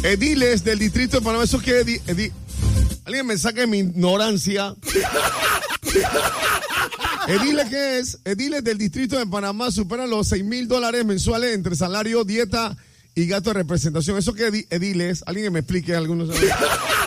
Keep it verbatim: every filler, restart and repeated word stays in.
Ediles del distrito de Panamá, ¿eso qué edi, edi, alguien me saque mi ignorancia? Ediles, ¿qué es? Ediles del distrito de Panamá superan los seis mil dólares mensuales entre salario, dieta y gasto de representación. ¿Eso qué ediles? Alguien que me explique algunos.